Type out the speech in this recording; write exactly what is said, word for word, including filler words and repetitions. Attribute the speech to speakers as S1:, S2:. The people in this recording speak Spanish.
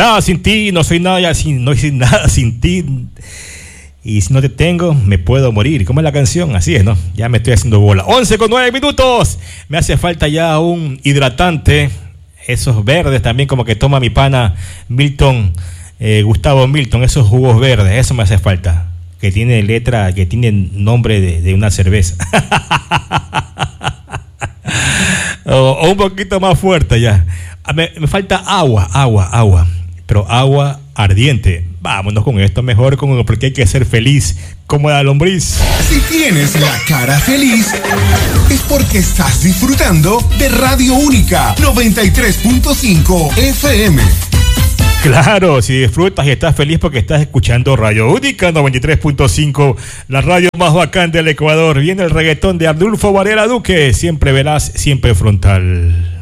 S1: nada sin ti, no soy nada sin, no soy nada sin ti. Y si no te tengo, me puedo morir. ¿Cómo es la canción? Así es, ¿no? Ya me estoy haciendo bola. once con nueve minutos. Me hace falta ya un hidratante. Esos verdes también, como que toma mi pana Milton, eh, Gustavo Milton. Esos jugos verdes, eso me hace falta. Que tiene letra, que tiene nombre de, de una cerveza. o, o un poquito más fuerte ya. Me, me falta agua, agua, agua. Pero agua ardiente. Vámonos con esto mejor, con, porque hay que ser feliz como la lombriz.
S2: Si tienes la cara feliz, es porque estás disfrutando de Radio Única noventa y tres punto cinco F M.
S1: Claro, si disfrutas y estás feliz porque estás escuchando Radio Única noventa y tres punto cinco, la radio más bacán del Ecuador. Viene el reggaetón de Arnulfo Varela Duque. Siempre veraz, siempre frontal.